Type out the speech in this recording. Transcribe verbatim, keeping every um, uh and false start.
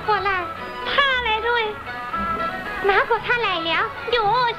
过来， 他来对， 哪个他来了？ 哟